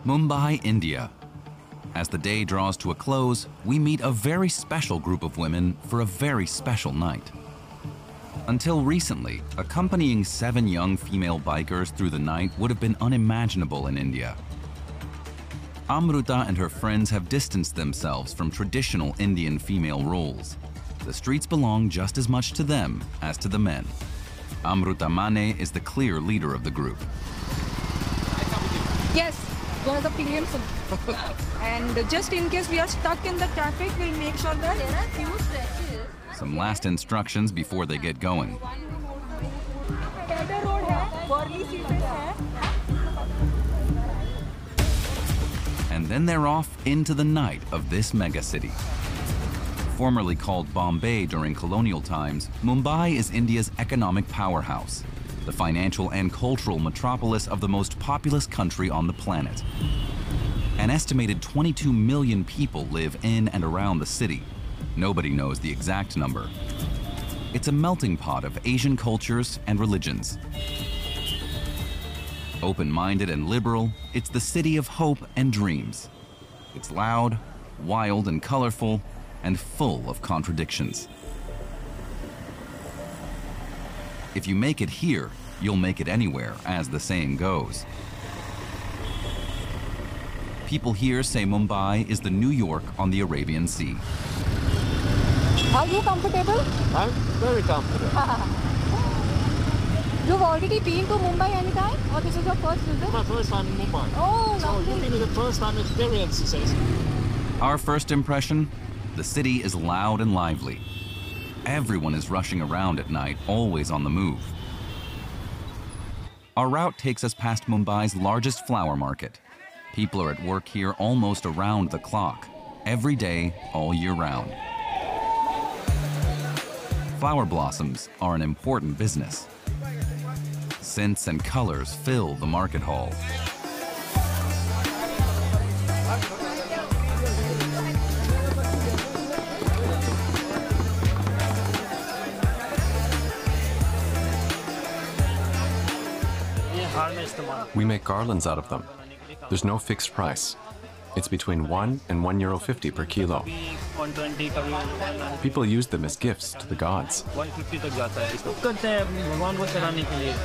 Mumbai, India. As the day draws to a close, we meet a very special group of women for a very special night. Until recently, accompanying 7 young female bikers through the night would have been unimaginable in India. Amruta and her friends have distanced themselves from traditional Indian female roles. The streets belong just as much to them as to the men. Amruta Mane is the clear leader of the group. Yes, one of the premium food. And just in case we are stuck in the traffic, we'll make sure that there are few stretches. Some last instructions before they get going. And then they're off into the night of this megacity. Formerly called Bombay during colonial times, Mumbai is India's economic powerhouse, the financial and cultural metropolis of the most populous country on the planet. An estimated 22 million people live in and around the city. Nobody knows the exact number. It's a melting pot of Asian cultures and religions. Open-minded and liberal, it's the city of hope and dreams. It's loud, wild and colorful, and full of contradictions. If you make it here, you'll make it anywhere, as the saying goes. People here say Mumbai is the New York on the Arabian Sea. Are you comfortable? I'm very comfortable. You've already been to Mumbai any time? Or this is your first visit? My first time in Mumbai. Oh, so lovely. you've been to the first time experience, he says. Our first impression? The city is loud and lively. Everyone is rushing around at night, always on the move. Our route takes us past Mumbai's largest flower market. People are at work here almost around the clock, every day, all year round. Flower blossoms are an important business. Scents and colors fill the market hall. We make garlands out of them. There's no fixed price. It's between €1 and €1.50 per kilo. People use them as gifts to the gods.